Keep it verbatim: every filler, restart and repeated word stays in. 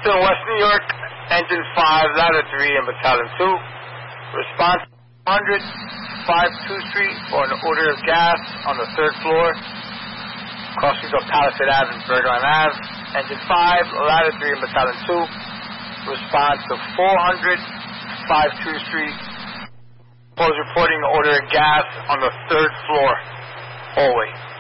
Clifton, West New York, Engine five, Ladder three, and Battalion two. Response one hundred, five two Street for an order of gas on the third floor. Cross streets of Palisade Avenue and Bergline Ave. Engine five, Ladder three, and Battalion two. Response to four hundred, five two Street. Was reporting an order of gas on the third floor hallway.